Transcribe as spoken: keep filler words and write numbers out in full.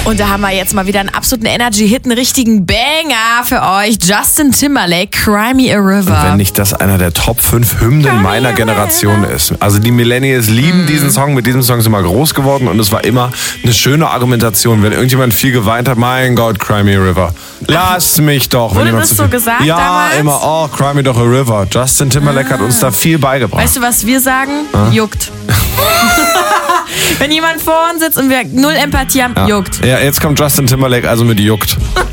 Und da haben wir jetzt mal wieder einen absoluten Energy-Hit, einen richtigen Banger für euch. Justin Timberlake, Cry Me a River. Wenn nicht das einer der Top fünf Hymnen meiner Generation ist. Also die Millennials lieben mm. diesen Song. Mit diesem Song sind wir groß geworden und es war immer eine schöne Argumentation. Wenn irgendjemand viel geweint hat, mein Gott, Cry Me a River. Lass mich doch. Wurde das so gesagt Ja, damals? immer, oh, Cry Me doch a River. Justin Timberlake ah. hat uns da viel beigebracht. Weißt du, was wir sagen? Ah? Juckt. Wenn jemand vor uns sitzt und wir null Empathie haben, ja. juckt. Ja, jetzt kommt Justin Timberlake, also mit juckt.